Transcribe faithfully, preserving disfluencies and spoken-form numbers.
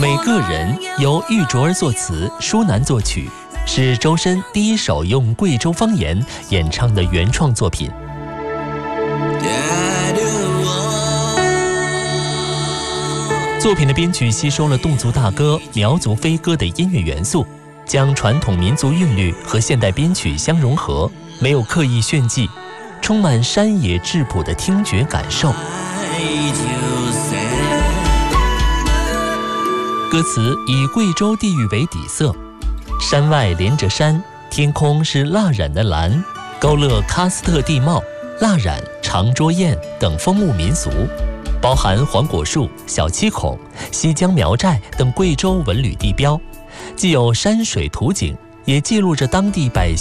每个人由玉卓儿作词，舒楠作曲，是周深第一首用贵州方言演唱的原创作品。作品的编曲吸收了侗族大歌、苗族飞歌的音乐元素，将传统民族韵律和现代编曲相融合，没有刻意炫技，充满山野质朴的听觉感受。歌词以贵州地域为底色，山外连着山，天空是蜡染的蓝，勾勒喀斯特地貌、蜡染、长桌宴等风物民俗，包含黄果树、小七孔、西江苗寨等贵州文旅地标，既有山水图景，也记录着当地百姓